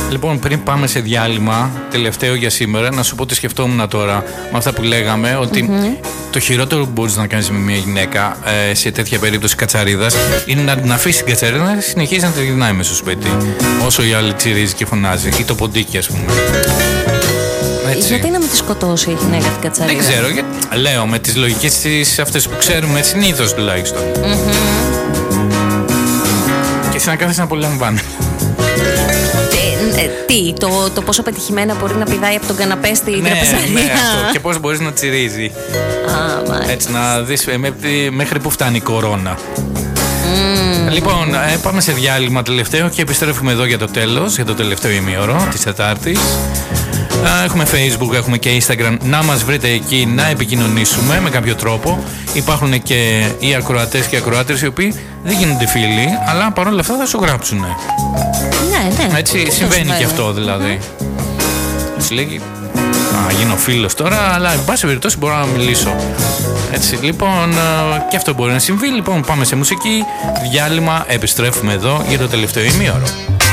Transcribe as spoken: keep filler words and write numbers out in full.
Λοιπόν, πριν πάμε σε διάλειμμα, τελευταίο για σήμερα, να σου πω τι σκεφτόμουν τώρα με αυτά που λέγαμε, ότι mm-hmm. το χειρότερο που μπορείς να κάνεις με μια γυναίκα ε, σε τέτοια περίπτωση κατσαρίδας είναι να την αφήσει την κατσαρίδα να συνεχίζει να τη γυρνάει μέσα στο σπίτι. Όσο η άλλη τσιρίζει και φωνάζει, ή το ποντίκι, ας πούμε. Έτσι. Γιατί να με τη σκοτώσει η γυναίκα την κατσαρίδα? Δεν ξέρω, γιατί λέω με τις λογικές της αυτές που ξέρουμε συνήθως τουλάχιστον. Mm-hmm. Και εσύ να κάθεσαι να απολαμβάνει. Ε, τι, το, το πόσο πετυχημένα μπορεί να πηδάει από τον καναπέ στη ναι, τραπεζαρία. Ναι, αυτό. Και πώς μπορείς να τσιρίζει. Α, έτσι να δεις μέχρι που φτάνει η κορώνα. Mm. Λοιπόν, ε, πάμε σε διάλειμμα τελευταίο και επιστρέφουμε εδώ για το τέλος, για το τελευταίο ημίωρο της Τετάρτης. Έχουμε Facebook, έχουμε και Instagram. Να μας βρείτε εκεί, να επικοινωνήσουμε με κάποιο τρόπο. Υπάρχουν και οι ακροατές και οι ακροάτες οι οποίοι δεν γίνονται φίλοι, αλλά παρόλα αυτά θα σου γράψουν. Ναι, ναι. Έτσι συμβαίνει και αυτό δηλαδή. Mm-hmm. Σου λέγει, να γίνω φίλος τώρα, αλλά εν πάση περιπτώσει μπορώ να μιλήσω. Έτσι, λοιπόν, και αυτό μπορεί να συμβεί. Λοιπόν, πάμε σε μουσική, διάλειμμα, επιστρέφουμε εδώ για το τελευταίο ημίωρο.